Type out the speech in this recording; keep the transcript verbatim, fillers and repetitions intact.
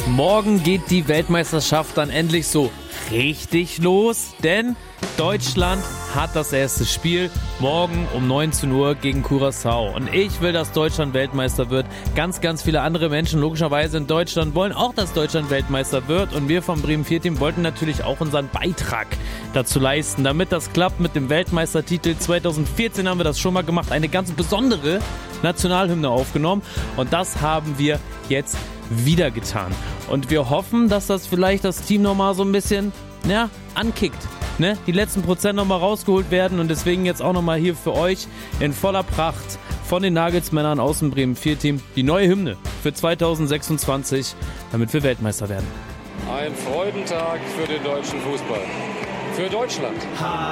Morgen geht die Weltmeisterschaft dann endlich so richtig los, denn Deutschland hat das erste Spiel morgen um neunzehn Uhr gegen Curaçao. Und ich will, dass Deutschland Weltmeister wird. Ganz, ganz viele andere Menschen logischerweise in Deutschland wollen auch, dass Deutschland Weltmeister wird. Und wir vom Bremen vier Team wollten natürlich auch unseren Beitrag dazu leisten, damit das klappt mit dem Weltmeistertitel. zweitausendvierzehn haben wir das schon mal gemacht, eine ganz besondere Nationalhymne aufgenommen. Und das haben wir jetzt wieder getan. Und wir hoffen, dass das vielleicht das Team nochmal so ein bisschen, ja, ankickt. Ne? Die letzten Prozent nochmal rausgeholt werden und deswegen jetzt auch nochmal hier für euch in voller Pracht von den Nagelsmännern aus dem Bremen vier Team die neue Hymne für zweitausendsechsundzwanzig, damit wir Weltmeister werden. Ein Freudentag für den deutschen Fußball. Für Deutschland.